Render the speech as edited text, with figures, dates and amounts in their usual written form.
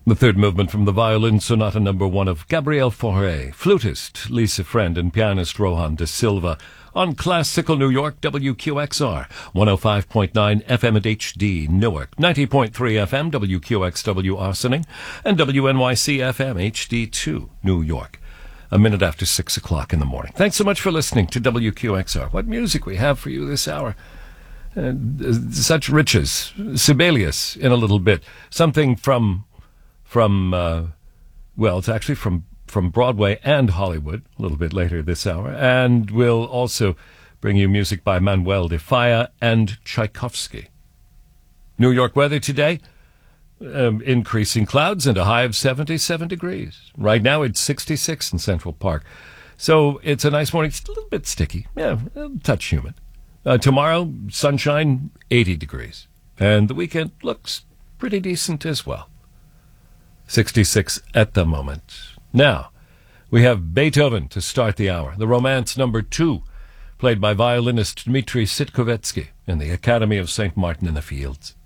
The third movement from the Violin Sonata No. 1 of Gabriel Fauré, flutist Lisa Friend and pianist Rohan de Silva, on Classical New York, WQXR, 105.9 FM at HD, Newark, 90.3 FM, WQXW Arsening, and WNYC FM HD2, New York. A minute after 6 o'clock in the morning. Thanks so much for listening to WQXR. What music we have for you this hour. Such riches. Sibelius in a little bit. Something from it's actually from Broadway and Hollywood, a little bit later this hour. And we'll also bring you music by Manuel de Falla and Tchaikovsky. New York weather today, increasing clouds and a high of 77 degrees. Right now it's 66 in Central Park. So it's a nice morning. It's a little bit sticky. Yeah, a touch humid. Tomorrow, sunshine, 80 degrees. And the weekend looks pretty decent as well. 66 at the moment. Now, we have Beethoven to start the hour. The Romance No. 2, played by violinist Dmitri Sitkovetsky in the Academy of St. Martin in the Fields.